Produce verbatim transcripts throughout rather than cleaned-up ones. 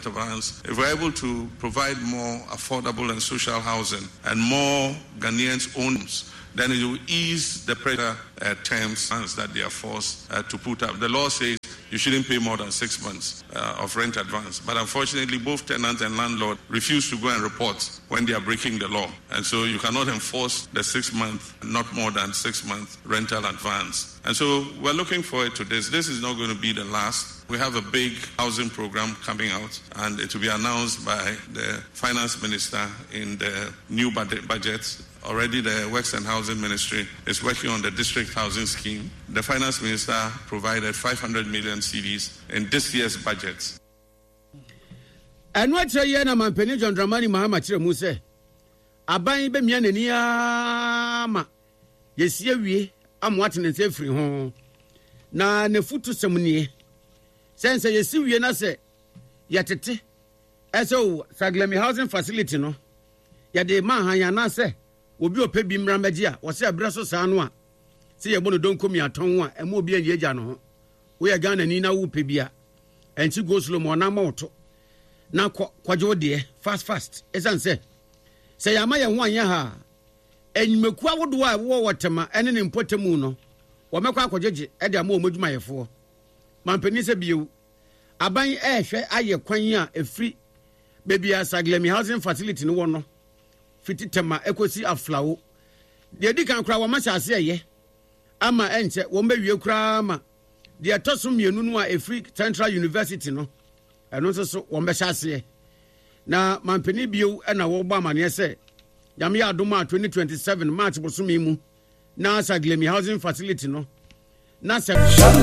rent-a-vans, if we're able to provide more affordable and social housing and more Ghanaians' owns, then it will ease the pressure uh, terms that they are forced uh, to put up. The law says you shouldn't pay more than six months uh, of rent advance. But unfortunately, both tenants and landlord refuse to go and report when they are breaking the law. And so you cannot enforce the six-month, not more than six-month rental advance. And so we're looking forward to this. This is not going to be the last. We have a big housing program coming out, and it will be announced by the finance minister in the new budget. Already the Works and Housing Ministry is working on the district housing scheme. The finance minister provided five hundred million cedis in this year's budget. And what's a year, man, Penny John Dramani Mahama Chiremuse? Abai be mianeniama. Yes, ye, I'm watching it every home. Na ne futu semuni. Sense ye see we na say, yatete. Eso, Saglemi housing facility no. Yade mahayana say. Obi ope bi mramagi a wo se abreso saa no a se ye bono don komi aton a emo obi ayeja no ho wo ye Ghana ni na wo pe bia enti go slow mo na ma woto na kwaje wo de fast fast esan se se ya ma ye ho anya ha enyimeku awodo a wo wotema ene ne mpotemu no wo mekwa akwajeje e de ama omodwuma yefo mampani se biu aban ehwe aye kwan a efri bebia Saglemi housing facility no wo no fiti tema ekosi aflawo de di kan kra wo ma chase ye ama enche wo mba wie kra ma de atoso mienu no a efri Central University no eno so so wo mba chase na mampani bio na wo ba mane se yam ya adoma twenty twenty-seven March bosumi mu na Saglemi housing facility no na se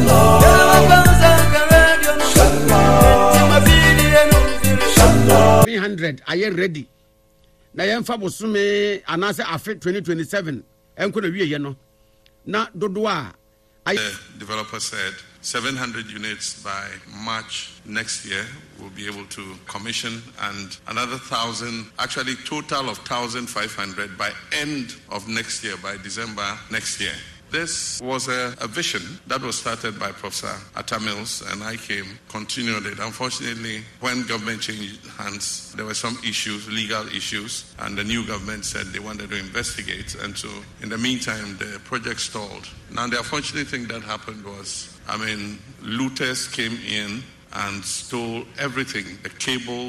three hundred are you ready na yemfa bosume anase afe twenty twenty-seven enko na wiye no na dodo a the developer said seven hundred units by March next year will be able to commission, and another thousand, actually total of one thousand five hundred by end of next year, by December next year. This was a, a vision that was started by Professor Atta Mills, and I came, continued it. Unfortunately, when government changed hands, there were some issues, legal issues, and the new government said they wanted to investigate. And so, in the meantime, the project stalled. Now, the unfortunate thing that happened was, I mean, looters came in and stole everything, the cable,